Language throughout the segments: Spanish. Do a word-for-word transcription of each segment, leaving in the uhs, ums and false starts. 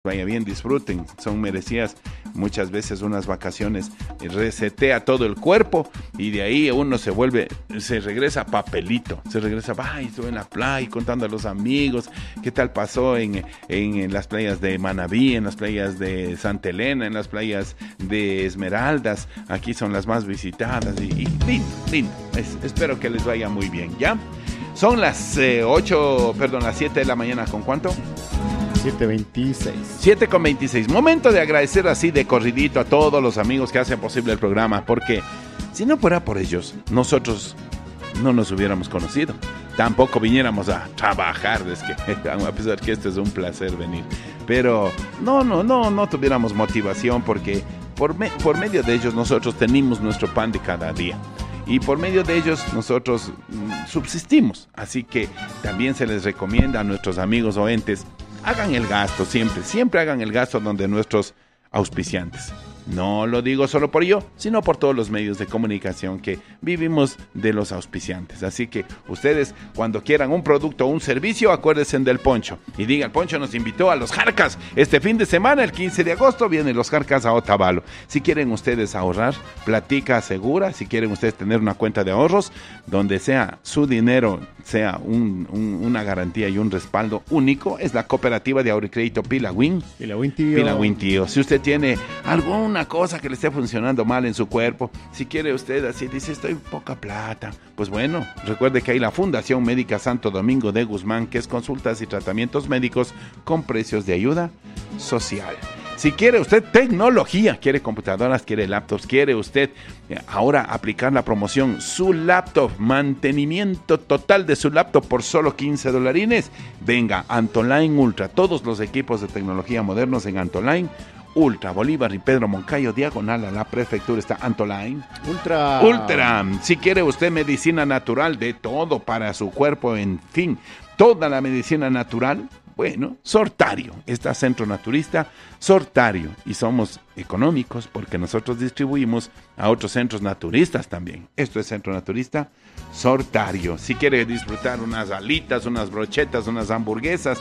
vaya bien, disfruten, son merecidas muchas veces unas vacaciones, resetea todo el cuerpo y de ahí uno se vuelve, se regresa papelito, se regresa, ay, estuve en la playa contando a los amigos, qué tal pasó en, en, en las playas de Manabí, en las playas de Santa Elena, en las playas de Esmeraldas, aquí son las más visitadas y, y lindo, lindo, es, espero que les vaya muy bien, ¿ya? Son las eh, ocho, perdón, las siete de la mañana, ¿con cuánto? siete veintiséis. siete con veintiséis. Momento de agradecer así de corridito a todos los amigos que hacen posible el programa, porque si no fuera por ellos, nosotros no nos hubiéramos conocido. Tampoco viniéramos a trabajar, es que a pesar que este es un placer venir. Pero no, no, no, no tuviéramos motivación porque por, me, por medio de ellos nosotros tenemos nuestro pan de cada día. Y por medio de ellos nosotros mm, subsistimos. Así que también se les recomienda a nuestros amigos oentes, hagan el gasto siempre, siempre hagan el gasto donde nuestros auspiciantes. No lo digo solo por yo, sino por todos los medios de comunicación que vivimos de los auspiciantes. Así que ustedes, cuando quieran un producto o un servicio, acuérdense del Poncho. Y diga, el Poncho nos invitó a los Jarcas. Este fin de semana, el quince de agosto, vienen los Jarcas a Otavalo. Si quieren ustedes ahorrar, platica segura. Si quieren ustedes tener una cuenta de ahorros, donde sea su dinero, sea un, un, una garantía y un respaldo único, es la cooperativa de ahorro y crédito Pilawin. Pilawin tío. Pilawin tío. Si usted tiene algún una cosa que le esté funcionando mal en su cuerpo, si quiere usted así, dice, estoy poca plata, pues bueno, recuerde que hay la Fundación Médica Santo Domingo de Guzmán, que es consultas y tratamientos médicos con precios de ayuda social. Si quiere usted tecnología, quiere computadoras, quiere laptops, quiere usted eh, ahora aplicar la promoción, su laptop, mantenimiento total de su laptop por solo quince dolarines, venga, Antoline Ultra, todos los equipos de tecnología modernos en Antoline Ultra, Bolívar y Pedro Moncayo, diagonal a la prefectura está Antoline Ultra. Ultra. Si quiere usted medicina natural, de todo para su cuerpo, en fin, toda la medicina natural, bueno, Sortario, está Centro Naturista Sortario, y somos económicos porque nosotros distribuimos a otros centros naturistas también. Esto es Centro Naturista Sortario. Si quiere disfrutar unas alitas, unas brochetas, unas hamburguesas,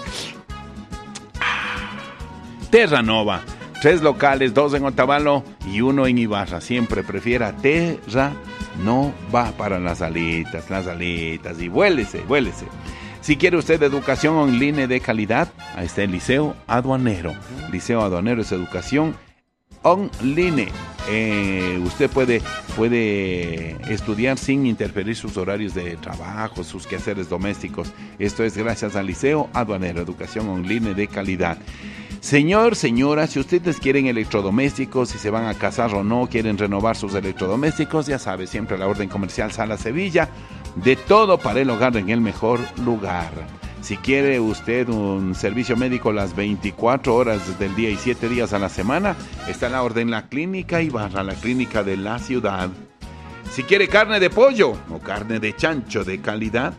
Terranova. Tres locales, dos en Otavalo y uno en Ibarra. Siempre prefiera Terra, no va para las alitas, las alitas. Y vuélese, vuélese. Si quiere usted educación online de calidad, ahí está el Liceo Aduanero. Liceo Aduanero es educación online. Eh, usted puede, puede estudiar sin interferir sus horarios de trabajo, sus quehaceres domésticos. Esto es gracias al Liceo Aduanero, educación online de calidad. Señor, señora, si ustedes quieren electrodomésticos, si se van a casar o no, quieren renovar sus electrodomésticos, ya sabe, siempre la orden comercial Sala Sevilla, de todo para el hogar en el mejor lugar. Si quiere usted un servicio médico las veinticuatro horas del día y siete días a la semana, está la orden La Clínica Ibarra, la clínica de la ciudad. Si quiere carne de pollo o carne de chancho de calidad,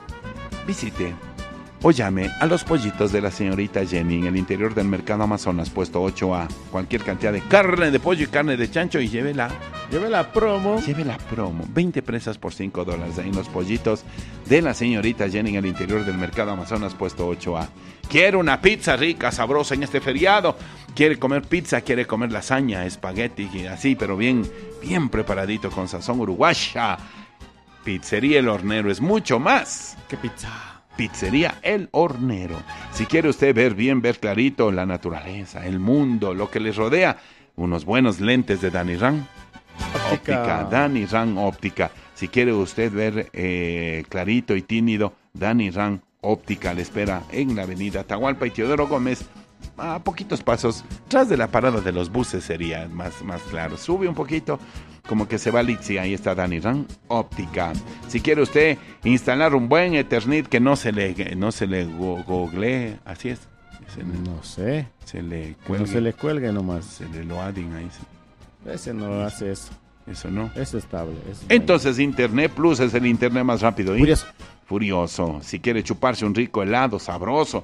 visite o llame a los pollitos de la señorita Jenny en el interior del mercado Amazonas, puesto ocho A. Cualquier cantidad de carne de pollo y carne de chancho y llévela. Lleve la promo. Lleve la promo. veinte presas por cinco dólares en los pollitos de la señorita Jenny en el interior del mercado Amazonas, puesto ocho A. Quiere una pizza rica, sabrosa en este feriado. Quiere comer pizza, quiere comer lasaña, espagueti, así, pero bien, bien preparadito con sazón uruguaya. Pizzería El Hornero es mucho más ¿Qué pizza? Pizzería El Hornero. Si quiere usted ver bien, ver clarito la naturaleza, el mundo, lo que les rodea, unos buenos lentes de Danny Rand Óptica. Óptica, Danny Rand Óptica. Si quiere usted ver eh, clarito y tímido, Danny Rand Óptica le espera en la avenida Atahualpa y Teodoro Gómez, a poquitos pasos, tras de la parada de los buses sería más, más claro. Sube un poquito, como que se va Litsi, ahí está Danny Rand Óptica. Si quiere usted instalar un buen Ethernet que no se le, no se le go, googlee, así es. Se le, no sé. Se le cuelgue. No se le cuelgue nomás. Se le lo adin ahí. Sí. Ese no eso. hace eso. Eso no. Es estable. Es Entonces bueno. Internet Plus es el internet más rápido. ¿eh? Furioso. Furioso. Si quiere chuparse un rico helado, sabroso.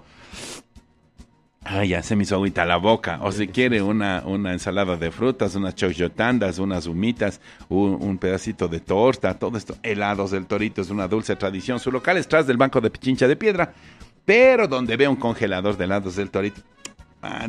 Ay, ya se me hizo agüita la boca. O si quiere una, una ensalada de frutas, unas chochotandas, unas humitas, un, un pedacito de torta, todo esto. Helados del Torito es una dulce tradición. Su local es tras del Banco de Pichincha de Piedra, pero donde ve un congelador de helados del Torito. Ah,